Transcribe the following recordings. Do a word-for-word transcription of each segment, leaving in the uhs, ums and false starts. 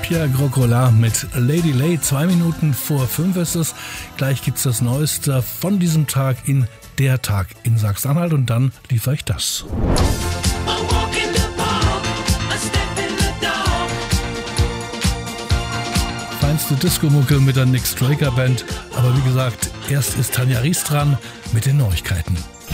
Pierre Grocola mit Lady Lay. Zwei Minuten vor fünf ist es. Gleich gibt's das Neueste von diesem Tag in Der Tag in Sachsen-Anhalt und dann liefere ich das. Feinste Disco-Mucke mit der Nick Straker Band. Aber wie gesagt, erst ist Tanja Ries dran mit den Neuigkeiten.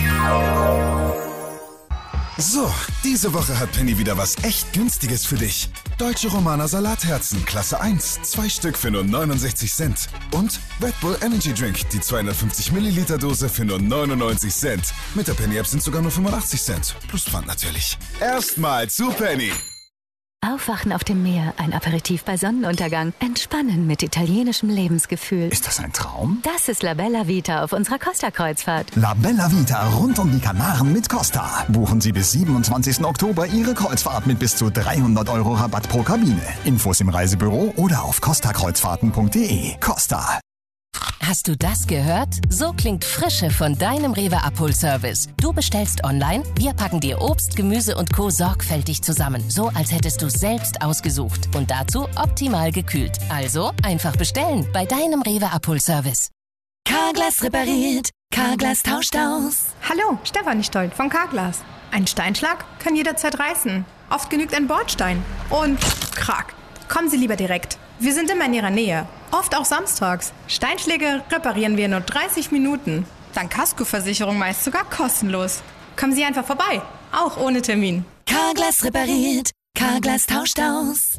So, diese Woche hat Penny wieder was echt Günstiges für dich. Deutsche Romaner Salatherzen, Klasse eins, zwei Stück für nur neunundsechzig Cent. Und Red Bull Energy Drink, die zweihundertfünfzig Milliliter Dose für nur neunundneunzig Cent. Mit der Penny-App sind sogar nur fünfundachtzig Cent. Plus Pfand natürlich. Erstmal zu Penny. Aufwachen auf dem Meer, ein Aperitif bei Sonnenuntergang, entspannen mit italienischem Lebensgefühl. Ist das ein Traum? Das ist La Bella Vita auf unserer Costa-Kreuzfahrt. La Bella Vita rund um die Kanaren mit Costa. Buchen Sie bis siebenundzwanzigsten Oktober Ihre Kreuzfahrt mit bis zu dreihundert Euro Rabatt pro Kabine. Infos im Reisebüro oder auf costa kreuzfahrten punkt de. Costa. Hast du das gehört? So klingt Frische von deinem Rewe Abholservice. Du bestellst online, wir packen dir Obst, Gemüse und Co. sorgfältig zusammen. So, als hättest du selbst ausgesucht. Und dazu optimal gekühlt. Also einfach bestellen bei deinem Rewe Abholservice. Carglass repariert, Carglass tauscht aus. Hallo, Stefanie Stolt von Carglass. Ein Steinschlag kann jederzeit reißen. Oft genügt ein Bordstein. Und krack. Kommen Sie lieber direkt. Wir sind immer in Ihrer Nähe. Oft auch samstags. Steinschläge reparieren wir in nur dreißig Minuten. Dank Kaskoversicherung meist sogar kostenlos. Kommen Sie einfach vorbei. Auch ohne Termin. Carglass repariert, Carglass tauscht aus.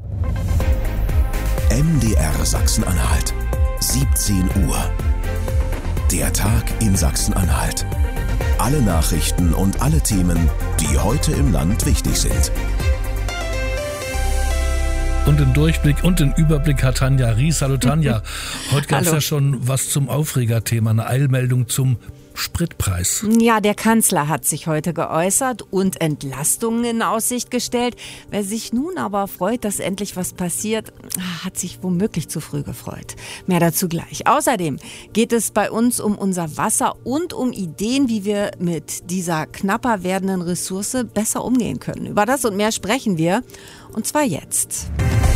M D R Sachsen-Anhalt. siebzehn Uhr. Der Tag in Sachsen-Anhalt. Alle Nachrichten und alle Themen, die heute im Land wichtig sind. Und den Durchblick und den Überblick hat Tanja Ries. Hallo Tanja. Heute gab es Hallo. ja schon was zum Aufregerthema, eine Eilmeldung zum Spritpreis. Ja, der Kanzler hat sich heute geäußert und Entlastungen in Aussicht gestellt. Wer sich nun aber freut, dass endlich was passiert, hat sich womöglich zu früh gefreut. Mehr dazu gleich. Außerdem geht es bei uns um unser Wasser und um Ideen, wie wir mit dieser knapper werdenden Ressource besser umgehen können. Über das und mehr sprechen wir, und zwar jetzt.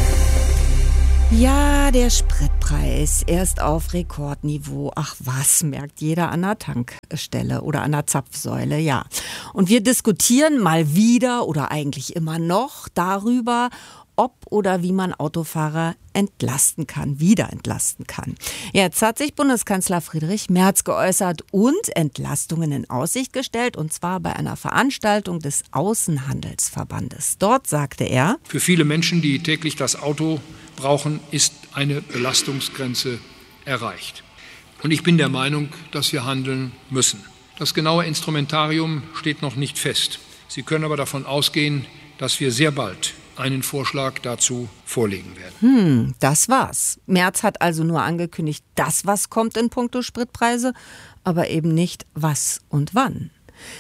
Ja, der Spritpreis, er ist auf Rekordniveau. Ach was, merkt jeder an der Tankstelle oder an der Zapfsäule, ja. Und wir diskutieren mal wieder oder eigentlich immer noch darüber, ob oder wie man Autofahrer entlasten kann, wieder entlasten kann. Jetzt hat sich Bundeskanzler Friedrich Merz geäußert und Entlastungen in Aussicht gestellt, und zwar bei einer Veranstaltung des Außenhandelsverbandes. Dort sagte er: Für viele Menschen, die täglich das Auto brauchen, ist eine Belastungsgrenze erreicht. Und ich bin der Meinung, dass wir handeln müssen. Das genaue Instrumentarium steht noch nicht fest. Sie können aber davon ausgehen, dass wir sehr bald einen Vorschlag dazu vorlegen werden. Hm, das war's. Merz hat also nur angekündigt, dass was kommt in puncto Spritpreise, aber eben nicht was und wann.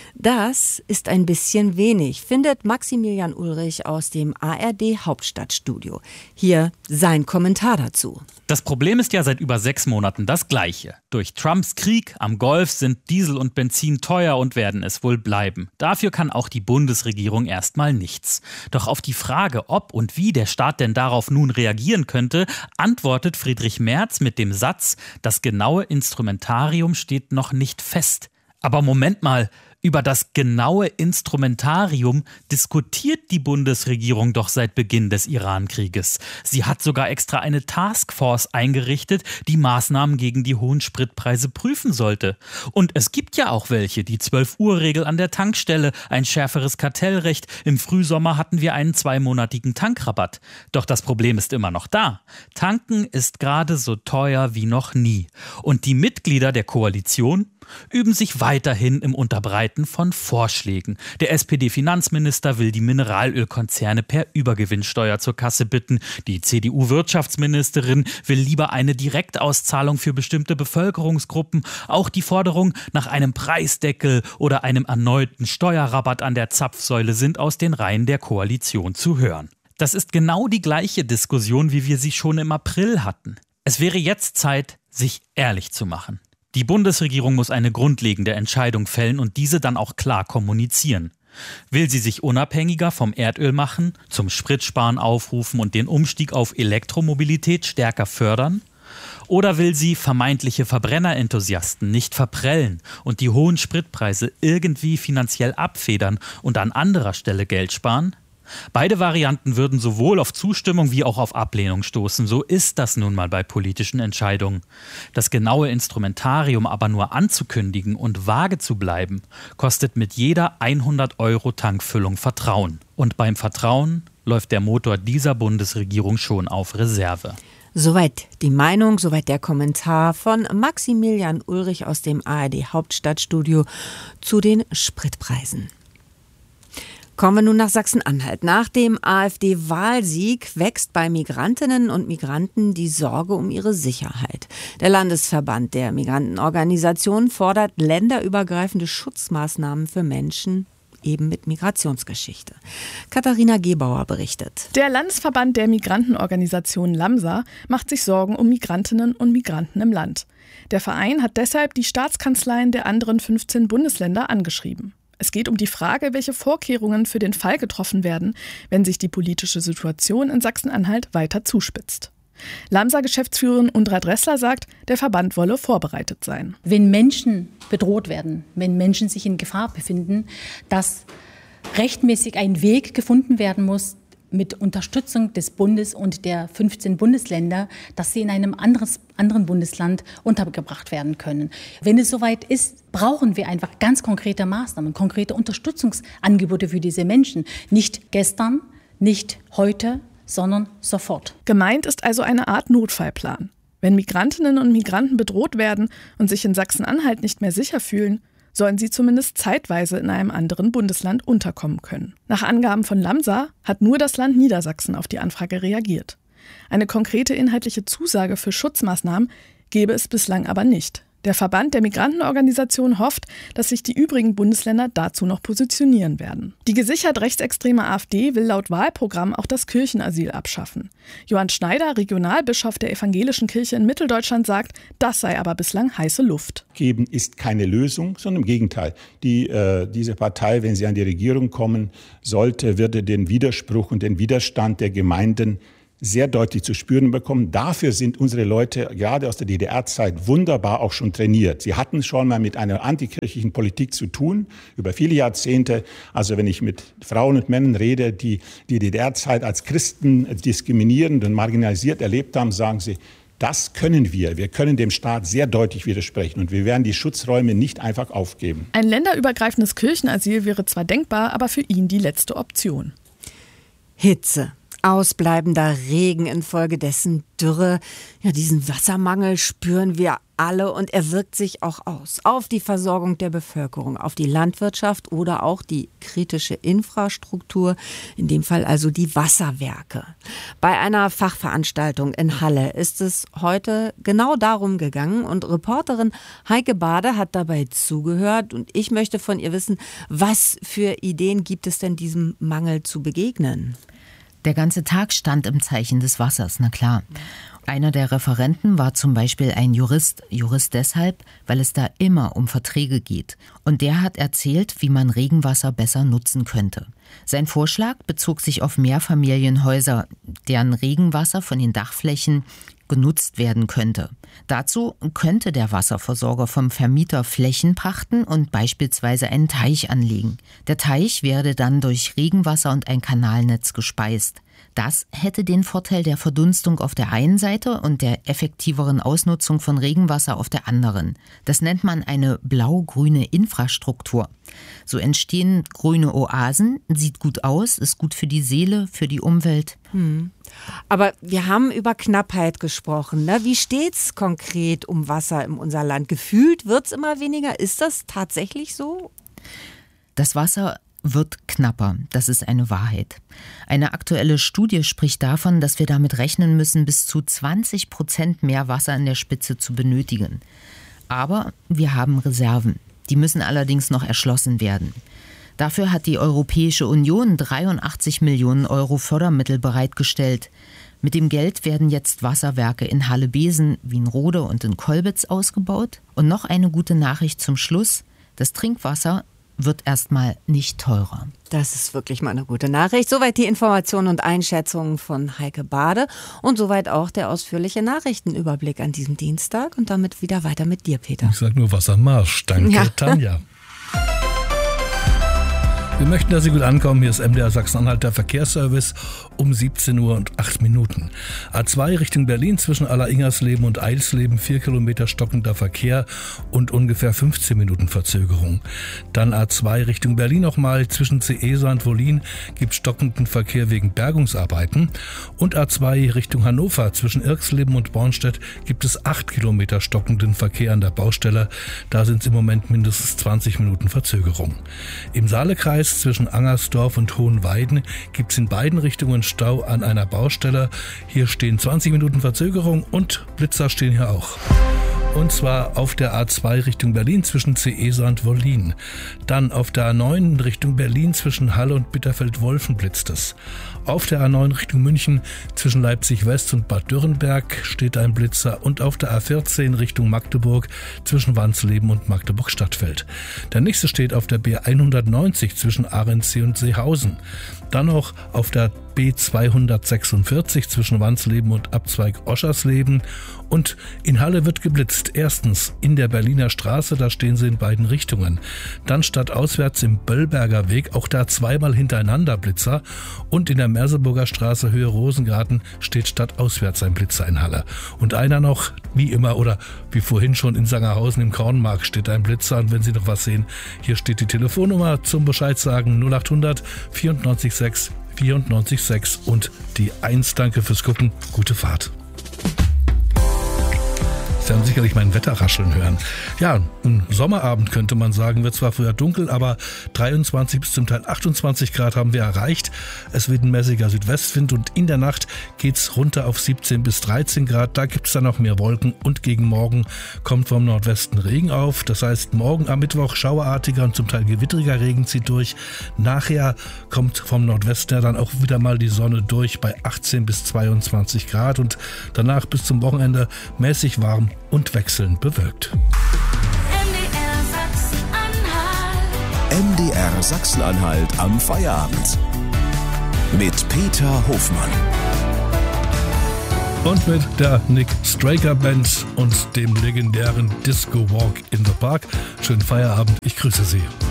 Das ist ein bisschen wenig, findet Maximilian Ulrich aus dem A R D Hauptstadtstudio. Hier sein Kommentar dazu. Das Problem ist ja seit über sechs Monaten das gleiche. Durch Trumps Krieg am Golf sind Diesel und Benzin teuer und werden es wohl bleiben. Dafür kann auch die Bundesregierung erstmal nichts. Doch auf die Frage, ob und wie der Staat denn darauf nun reagieren könnte, antwortet Friedrich Merz mit dem Satz: Das genaue Instrumentarium steht noch nicht fest. Aber Moment mal, über das genaue Instrumentarium diskutiert die Bundesregierung doch seit Beginn des Iran-Krieges. Sie hat sogar extra eine Taskforce eingerichtet, die Maßnahmen gegen die hohen Spritpreise prüfen sollte. Und es gibt ja auch welche, die zwölf-Uhr-Regel an der Tankstelle, ein schärferes Kartellrecht. Im Frühsommer hatten wir einen zweimonatigen Tankrabatt. Doch das Problem ist immer noch da. Tanken ist gerade so teuer wie noch nie. Und die Mitglieder der Koalition üben sich weiterhin im Unterbreiten von Vorschlägen. Der S P D-Finanzminister will die Mineralölkonzerne per Übergewinnsteuer zur Kasse bitten. Die C D U-Wirtschaftsministerin will lieber eine Direktauszahlung für bestimmte Bevölkerungsgruppen. Auch die Forderung nach einem Preisdeckel oder einem erneuten Steuerrabatt an der Zapfsäule sind aus den Reihen der Koalition zu hören. Das ist genau die gleiche Diskussion, wie wir sie schon im April hatten. Es wäre jetzt Zeit, sich ehrlich zu machen. Die Bundesregierung muss eine grundlegende Entscheidung fällen und diese dann auch klar kommunizieren. Will sie sich unabhängiger vom Erdöl machen, zum Spritsparen aufrufen und den Umstieg auf Elektromobilität stärker fördern? Oder will sie vermeintliche Verbrennerenthusiasten nicht verprellen und die hohen Spritpreise irgendwie finanziell abfedern und an anderer Stelle Geld sparen? Beide Varianten würden sowohl auf Zustimmung wie auch auf Ablehnung stoßen. So ist das nun mal bei politischen Entscheidungen. Das genaue Instrumentarium aber nur anzukündigen und vage zu bleiben, kostet mit jeder hundert Euro Tankfüllung Vertrauen. Und beim Vertrauen läuft der Motor dieser Bundesregierung schon auf Reserve. Soweit die Meinung, soweit der Kommentar von Maximilian Ulrich aus dem A R D Hauptstadtstudio zu den Spritpreisen. Kommen wir nun nach Sachsen-Anhalt. Nach dem AfD-Wahlsieg wächst bei Migrantinnen und Migranten die Sorge um ihre Sicherheit. Der Landesverband der Migrantenorganisationen fordert länderübergreifende Schutzmaßnahmen für Menschen eben mit Migrationsgeschichte. Katharina Gebauer berichtet. Der Landesverband der Migrantenorganisation LAMSA macht sich Sorgen um Migrantinnen und Migranten im Land. Der Verein hat deshalb die Staatskanzleien der anderen fünfzehn Bundesländer angeschrieben. Es geht um die Frage, welche Vorkehrungen für den Fall getroffen werden, wenn sich die politische Situation in Sachsen-Anhalt weiter zuspitzt. LAMSA-Geschäftsführerin Undra Dressler sagt, der Verband wolle vorbereitet sein. Wenn Menschen bedroht werden, wenn Menschen sich in Gefahr befinden, dass rechtmäßig ein Weg gefunden werden muss, mit Unterstützung des Bundes und der fünfzehn Bundesländer, dass sie in einem anderes, anderen Bundesland untergebracht werden können. Wenn es soweit ist, brauchen wir einfach ganz konkrete Maßnahmen, konkrete Unterstützungsangebote für diese Menschen. Nicht gestern, nicht heute, sondern sofort. Gemeint ist also eine Art Notfallplan. Wenn Migrantinnen und Migranten bedroht werden und sich in Sachsen-Anhalt nicht mehr sicher fühlen, sollen sie zumindest zeitweise in einem anderen Bundesland unterkommen können. Nach Angaben von LAMSA hat nur das Land Niedersachsen auf die Anfrage reagiert. Eine konkrete inhaltliche Zusage für Schutzmaßnahmen gäbe es bislang aber nicht. Der Verband der Migrantenorganisation hofft, dass sich die übrigen Bundesländer dazu noch positionieren werden. Die gesichert rechtsextreme AfD will laut Wahlprogramm auch das Kirchenasyl abschaffen. Johann Schneider, Regionalbischof der Evangelischen Kirche in Mitteldeutschland, sagt, das sei aber bislang heiße Luft. Geben ist keine Lösung, sondern im Gegenteil. Die, äh, diese Partei, wenn sie an die Regierung kommen sollte, würde den Widerspruch und den Widerstand der Gemeinden sehr deutlich zu spüren bekommen. Dafür sind unsere Leute gerade aus der D D R-Zeit wunderbar auch schon trainiert. Sie hatten schon mal mit einer antikirchlichen Politik zu tun, über viele Jahrzehnte. Also wenn ich mit Frauen und Männern rede, die die D D R-Zeit als Christen diskriminierend und marginalisiert erlebt haben, sagen sie, das können wir. Wir können dem Staat sehr deutlich widersprechen und wir werden die Schutzräume nicht einfach aufgeben. Ein länderübergreifendes Kirchenasyl wäre zwar denkbar, aber für ihn die letzte Option. Hitze. Ausbleibender Regen infolgedessen Dürre. Ja, diesen Wassermangel spüren wir alle und er wirkt sich auch aus. Auf die Versorgung der Bevölkerung, auf die Landwirtschaft oder auch die kritische Infrastruktur, in dem Fall also die Wasserwerke. Bei einer Fachveranstaltung in Halle ist es heute genau darum gegangen und Reporterin Heike Bade hat dabei zugehört und ich möchte von ihr wissen, was für Ideen gibt es denn diesem Mangel zu begegnen? Der ganze Tag stand im Zeichen des Wassers, na klar. Einer der Referenten war zum Beispiel ein Jurist. Jurist deshalb, weil es da immer um Verträge geht. Und der hat erzählt, wie man Regenwasser besser nutzen könnte. Sein Vorschlag bezog sich auf Mehrfamilienhäuser, deren Regenwasser von den Dachflächen genutzt werden könnte. Dazu könnte der Wasserversorger vom Vermieter Flächen pachten und beispielsweise einen Teich anlegen. Der Teich werde dann durch Regenwasser und ein Kanalnetz gespeist. Das hätte den Vorteil der Verdunstung auf der einen Seite und der effektiveren Ausnutzung von Regenwasser auf der anderen. Das nennt man eine blau-grüne Infrastruktur. So entstehen grüne Oasen, sieht gut aus, ist gut für die Seele, für die Umwelt. Hm. Aber wir haben über Knappheit gesprochen. Ne? Wie steht's konkret um Wasser in unser Land? Gefühlt wird's immer weniger. Ist das tatsächlich so? Das Wasser wird knapper. Das ist eine Wahrheit. Eine aktuelle Studie spricht davon, dass wir damit rechnen müssen, bis zu zwanzig Prozent mehr Wasser in der Spitze zu benötigen. Aber wir haben Reserven. Die müssen allerdings noch erschlossen werden. Dafür hat die Europäische Union dreiundachtzig Millionen Euro Fördermittel bereitgestellt. Mit dem Geld werden jetzt Wasserwerke in Halle-Besen, Wienrode und in Kolbitz ausgebaut. Und noch eine gute Nachricht zum Schluss. Das Trinkwasser wird erstmal nicht teurer. Das ist wirklich mal eine gute Nachricht. Soweit die Informationen und Einschätzungen von Heike Bade und soweit auch der ausführliche Nachrichtenüberblick an diesem Dienstag. Und damit wieder weiter mit dir, Peter. Ich sage nur Wassermarsch. Danke, ja. Tanja. Wir möchten, dass Sie gut ankommen. Hier ist M D R Sachsen-Anhalt, der Verkehrsservice um siebzehn Uhr und acht Minuten. A zwei Richtung Berlin zwischen Aller-Ingersleben und Eilsleben, vier Kilometer stockender Verkehr und ungefähr fünfzehn Minuten Verzögerung. Dann A zwei Richtung Berlin nochmal zwischen Ceesa und Wollin gibt stockenden Verkehr wegen Bergungsarbeiten. Und A zwei Richtung Hannover zwischen Irxleben und Bornstedt gibt es acht Kilometer stockenden Verkehr an der Baustelle. Da sind es im Moment mindestens zwanzig Minuten Verzögerung. Im Saalekreis zwischen Angersdorf und Hohenweiden gibt es in beiden Richtungen Stau an einer Baustelle. Hier stehen zwanzig Minuten Verzögerung und Blitzer stehen hier auch. Und zwar auf der A zwei Richtung Berlin zwischen Ceesa und Wollin. Dann auf der A neun Richtung Berlin zwischen Halle und Bitterfeld-Wolfen blitzt es. Auf der A neun Richtung München zwischen Leipzig-West und Bad Dürrenberg steht ein Blitzer und auf der A vierzehn Richtung Magdeburg zwischen Wansleben und Magdeburg-Stadtfeld. Der nächste steht auf der B hundertneunzig zwischen Arendsee und Seehausen. Dann noch auf der B zweihundertsechsundvierzig zwischen Wansleben und Abzweig Oschersleben. Und in Halle wird geblitzt. Erstens in der Berliner Straße, da stehen sie in beiden Richtungen. Dann stadtauswärts im Böllberger Weg, auch da zweimal hintereinander Blitzer. Und in der Merseburger Straße Höhe Rosengarten steht stadtauswärts ein Blitzer in Halle. Und einer noch, wie immer oder wie vorhin schon in Sangerhausen im Kornmark steht ein Blitzer. Und wenn Sie noch was sehen, hier steht die Telefonnummer zum Bescheid sagen null achthundert vierundneunzig sechs vierundneunzig sechs und die eins. Danke fürs Gucken. Gute Fahrt. Sie haben sicherlich mein Wetter rascheln hören. Ja, ein Sommerabend könnte man sagen, wird zwar früher dunkel, aber dreiundzwanzig bis zum Teil achtundzwanzig Grad haben wir erreicht. Es wird ein mäßiger Südwestwind und in der Nacht geht's runter auf siebzehn bis dreizehn Grad. Da gibt's dann noch mehr Wolken und gegen morgen kommt vom Nordwesten Regen auf. Das heißt, morgen am Mittwoch schauerartiger und zum Teil gewitteriger Regen zieht durch. Nachher kommt vom Nordwesten ja dann auch wieder mal die Sonne durch bei achtzehn bis zweiundzwanzig Grad und danach bis zum Wochenende mäßig warm und wechselnd bewölkt. M D R Sachsen-Anhalt am Feierabend. Mit Peter Hofmann. Und mit der Nick Straker Band und dem legendären Disco Walk in the Park. Schönen Feierabend, ich grüße Sie.